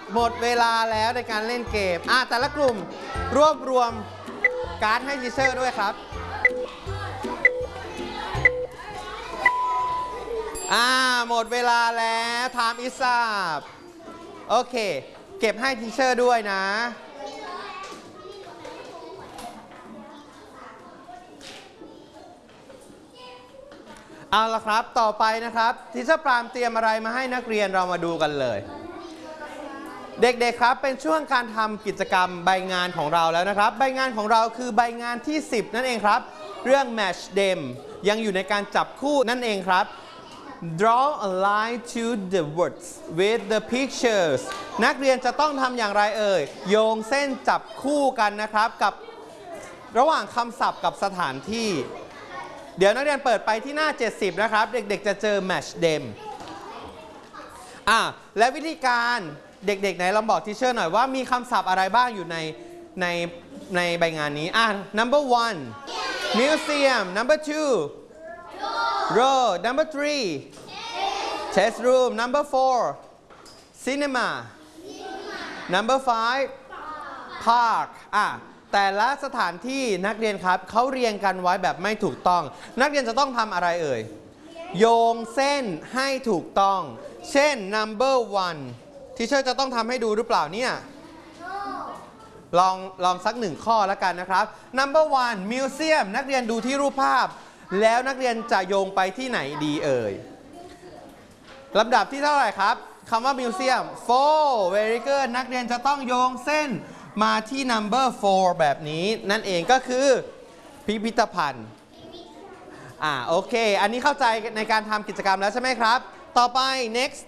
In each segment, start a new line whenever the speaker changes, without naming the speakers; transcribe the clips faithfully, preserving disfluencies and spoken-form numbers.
หมดเวลาแล้วในการเล่นเกมอ่ะแต่ละกลุ่มรวบรวมการ์ดให้ทีเชอร์ด้วยครับอ่าหมดเวลาแล้วไทม์อิสซับโอเคเก็บให้ทีเชอร์ด้วยนะเอาละครับต่อไปนะครับทีเชอร์ปรามเตรียมอะไรมาให้นักเรียนเรามาดูกันเลยเด็กๆครับเป็นช่วงการทำกิจกรรมใบงานของเราแล้วนะครับใบงานของเราคือใบงานที่สิบนั่นเองครับเรื่อง Match Them ยังอยู่ในการจับคู่นั่นเองครับ Draw a line to the words with the pictures นักเรียนจะต้องทำอย่างไรเอ่ยโยงเส้นจับคู่กันนะครับกับระหว่างคำศัพท์กับสถานที่เดี๋ยวนักเรียนเปิดไปที่หน้าเจ็ดสิบนะครับเด็กๆจะเจอ Match Them อ่ะและวิธีการเด็กๆไหนลองบอกทีเชอร์หน่อยว่ามีคำศัพท์อะไรบ้างอยู่ในในในใบงานนี้อ่ะ number one museum number two road number three test room number four cinema number five park อ่ะแต่ละสถานที่นักเรียนครับเขาเรียงกันไว้แบบไม่ถูกต้องนักเรียนจะต้องทำอะไรเอ่ยโยงเส้นให้ถูกต้องเช่น number oneทีเชอร์จะต้องทำให้ดูหรือเปล่าเนี่ย no. ลองลองสักหนึ่งข้อแล้วกันนะครับ number one museum นักเรียนดูที่รูปภาพแล้วนักเรียนจะโยงไปที่ไหนดีเอ่ยลำดับที่เท่าไหร่ครับคำว่า museum four very good นักเรียนจะต้องโยงเส้นมาที่ number four แบบนี้นั่นเองก็คือพิพิธภัณฑ์อ่าโอเคอันนี้เข้าใจในการทำกิจกรรมแล้วใช่ไหมครับต่อไป next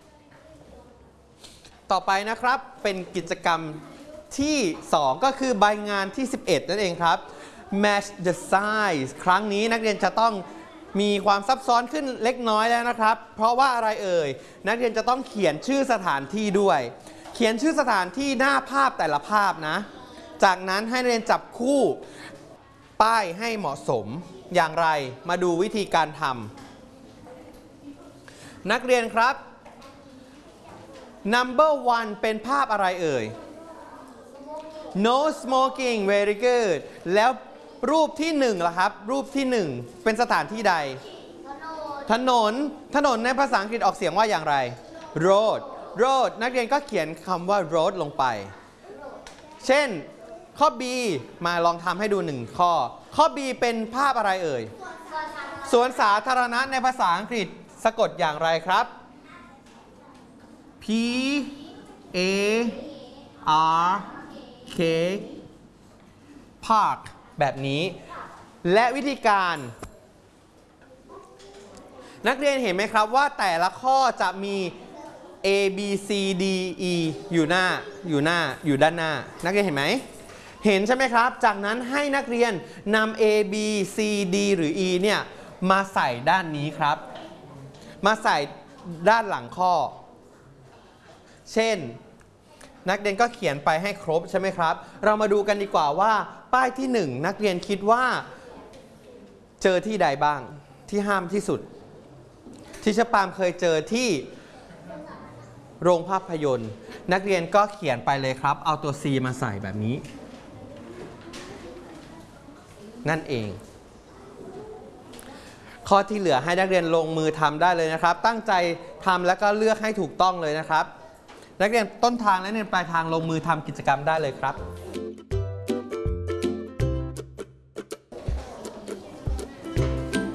ต่อไปนะครับเป็นกิจกรรมที่สองก็คือใบงานที่สิบเอ็ดนั่นเองครับ match the size ครั้งนี้นักเรียนจะต้องมีความซับซ้อนขึ้นเล็กน้อยแล้วนะครับเพราะว่าอะไรเอ่ยนักเรียนจะต้องเขียนชื่อสถานที่ด้วยเขียนชื่อสถานที่หน้าภาพแต่ละภาพนะจากนั้นให้นักเรียนจับคู่ป้ายให้เหมาะสมอย่างไรมาดูวิธีการทำนักเรียนครับnumber one เป็นภาพอะไรเอ่ย no smoking very good แล้วรูปที่หนึ่งล่ะครับรูปที่หนึ่งเป็นสถานที่ใดถนนถนนในภาษาอังกฤษออกเสียงว่าอย่างไร road road นักเรียนก็เขียนคำว่า road ลงไปเช่นข้อ B มาลองทำให้ดูหนึ่งข้อข้อ B เป็นภาพอะไรเอ่ยสวนสาธารณะในภาษาอังกฤษสะกดอย่างไรครับP A R K Park แบบนี้และวิธีการนักเรียนเห็นไหมครับว่าแต่ละข้อจะมี A B C D E อยู่หน้าอยู่หน้าอยู่ด้านหน้านักเรียนเห็นไหมเห็นใช่ไหมครับจากนั้นให้นักเรียนนำ A B C D หรือ E เนี่ยมาใส่ด้านนี้ครับมาใส่ด้านหลังข้อเช่นนักเรียนก็เขียนไปให้ครบใช่ไหมครับเรามาดูกันดีกว่าว่าป้ายที่หนึ่งนักเรียนคิดว่าเจอที่ใดบ้างที่ห้ามที่สุดที่ชปามเคยเจอที่โรงภาพยนตร์นักเรียนก็เขียนไปเลยครับเอาตัว C มาใส่แบบนี้นั่นเองข้อที่เหลือให้นักเรียนลงมือทำได้เลยนะครับตั้งใจทำแล้วก็เลือกให้ถูกต้องเลยนะครับนักเรียนต้นทางและนักเรียนปลายทางลงมือทำกิจกรรมได้เลยครับ